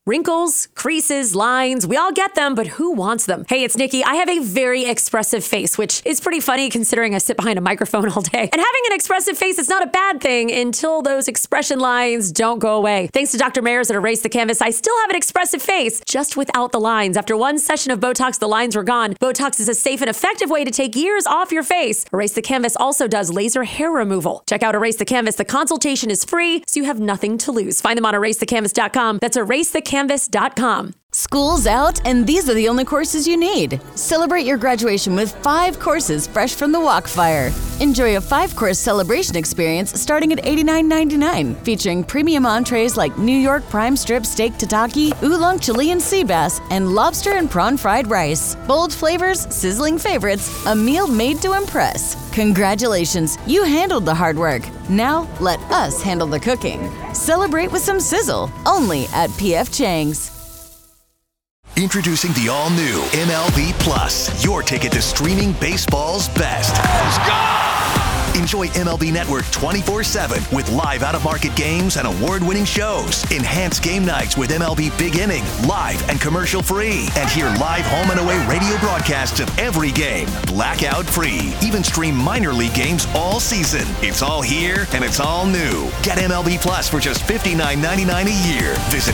Wrinkles, creases, lines, we all get them, but who wants them? Hey, it's Nikki. I have a very expressive face, which is pretty funny considering I sit behind a microphone all day. And having an expressive face is not a bad thing until those expression lines don't go away. Thanks to Dr. Mayers at Erase the Canvas, I still have an expressive face, just without the lines. After one session of Botox, the lines were gone. Botox is a safe and effective way to take years off your face. Erase the Canvas also does laser hair removal. Check out Erase the Canvas. The consultation is free, so you have nothing to lose. Find them on erasethecanvas.com. That's erasethecanvas.com. School's out, and these are the only courses you need. Celebrate your graduation with 5 courses fresh from the Walkfire. Enjoy a 5-course celebration experience starting at $89.99, featuring premium entrees like New York prime strip steak tataki, oolong Chilean sea bass, and lobster and prawn fried rice. Bold flavors, sizzling favorites, a meal made to impress. Congratulations, you handled the hard work. Now, let us handle the cooking. Celebrate with some sizzle, only at P.F. Chang's. Introducing the all-new MLB Plus, your ticket to streaming baseball's best. Let's go! Enjoy MLB Network 24/7 with live out-of-market games and award-winning shows. Enhance game nights with MLB Big Inning, live and commercial-free. And hear live home and away radio broadcasts of every game, blackout-free. Even stream minor league games all season. It's all here and it's all new. Get MLB Plus for just $59.99 a year. Visit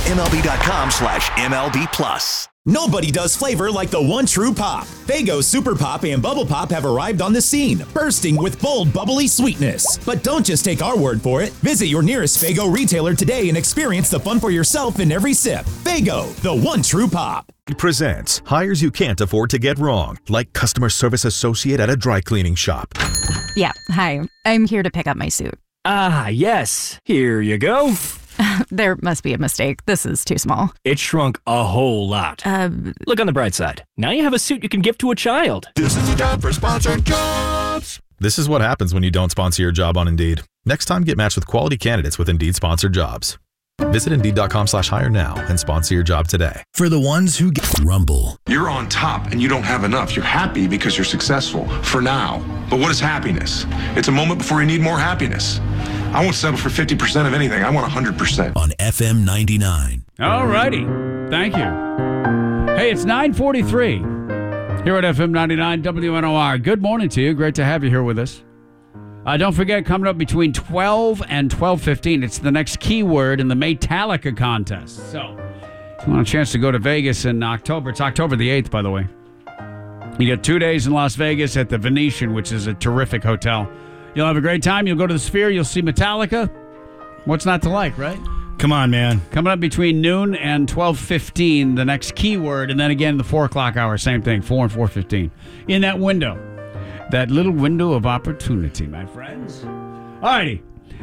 MLB.com/MLB Plus. Nobody does flavor like the one true pop. Faygo Super Pop and Bubble Pop have arrived on the scene, bursting with bold, bubbly sweetness. But don't just take our word for it. Visit your nearest Faygo retailer today and experience the fun for yourself in every sip. Faygo, the one true pop. Presents hires you can't afford to get wrong, like customer service associate at a dry cleaning shop. Yeah, hi. I'm here to pick up my suit. Ah, yes. Here you go. There must be a mistake. This is too small. It shrunk a whole lot. Look on the bright side. Now you have a suit you can give to a child. This is the time for sponsored jobs. This is what happens when you don't sponsor your job on Indeed. Next time, get matched with quality candidates with Indeed sponsored jobs. Visit Indeed.com/hire now and sponsor your job today. For the ones who get Rumble. You're on top and you don't have enough. You're happy because you're successful for now. But what is happiness? It's a moment before you need more happiness. I won't settle for 50% of anything. I want 100%. On FM 99. All righty. Thank you. Hey, it's 9:43 here at FM 99 WNOR. Good morning to you. Great to have you here with us. Don't forget, coming up between 12 and 12:15, it's the next keyword in the Metallica contest. So, if you want a chance to go to Vegas in October, it's October the 8th, by the way. You get 2 days in Las Vegas at the Venetian, which is a terrific hotel. You'll have a great time. You'll go to the Sphere. You'll see Metallica. What's not to like, right? Come on, man. Coming up between noon and 12:15, the next keyword, and then again the 4 o'clock hour, same thing, 4 and 4:15. In that window. That little window of opportunity, my friends. All righty.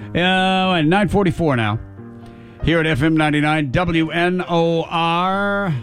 9:44 now. Here at FM 99 WNOR.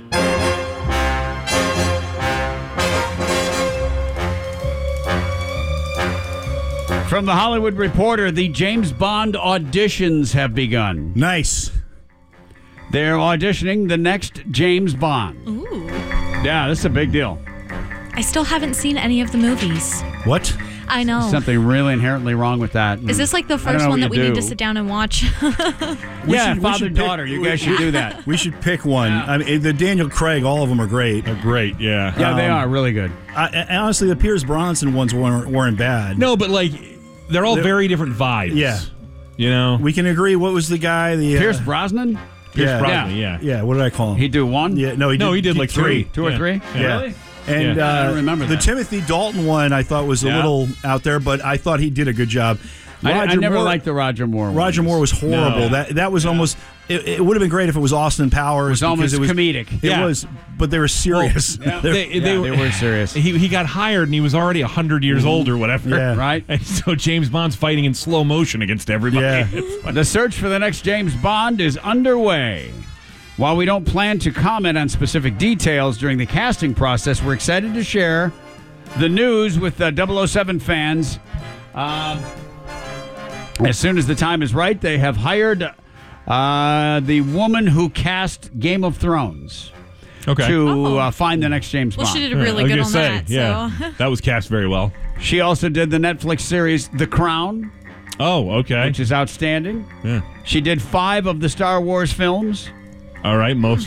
From the Hollywood Reporter, the James Bond auditions have begun. Nice. They're auditioning the next James Bond. Ooh. Yeah, this is a big deal. I still haven't seen any of the movies. What? I know. There's something really inherently wrong with that. Is this like the first one that we need to sit down and watch? Father-daughter. You guys should do that. We should pick one. Yeah. I mean, the Daniel Craig, all of them are great. They're great, yeah. Yeah, they are really good. Honestly, the Pierce Brosnan ones weren't bad. No, but like, they're all very different vibes. Yeah. You know? We can agree. What was the guy? Pierce Brosnan? Pierce Brosnan, yeah. Yeah, what did I call him? He'd do one? Yeah, no, he did like three. Two or three? Yeah. Really? And I don't remember the that. Timothy Dalton one I thought was a little out there, but I thought he did a good job. I never liked the Roger Moore one. Roger Moore was horrible. No. That was almost... It would have been great if it was Austin Powers. It was almost comedic. It was, but they were serious. Well, they were serious. He got hired and he was already 100 years old or whatever. Yeah. Right? And so James Bond's fighting in slow motion against everybody. Yeah. The search for the next James Bond is underway. While we don't plan to comment on specific details during the casting process, we're excited to share the news with 007 fans. As soon as the time is right, they have hired the woman who cast Game of Thrones to find the next James Bond. Well, she did really good on that. Yeah, so. that was cast very well. She also did the Netflix series The Crown. Oh, okay. Which is outstanding. Yeah. She did 5 of the Star Wars films. All right, most